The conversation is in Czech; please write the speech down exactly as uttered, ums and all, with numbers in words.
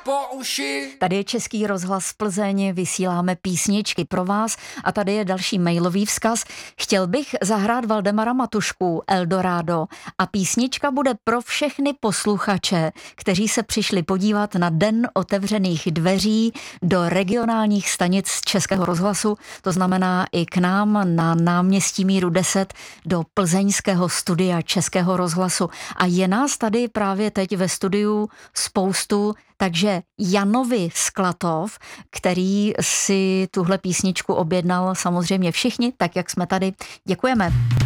po uši. Tady je Český rozhlas Plzeň, vysíláme písničky pro vás a tady je další mailový vzkaz. Chtěl bych zahrát Valdemara Matušku Eldorado a písnička bude pro všechny posluchače, kteří se přišli podívat na Den otevřených dveří do regionálních stanic Českého rozhlasu, to znamená i k nám na náměstí Míru deset do plzeňského studia Českého rozhlasu. A je nás tady právě teď ve studiu spoustu, takže Janovi Sklatov, který si tuhle písničku objednal samozřejmě všichni, tak jak jsme tady. Děkujeme.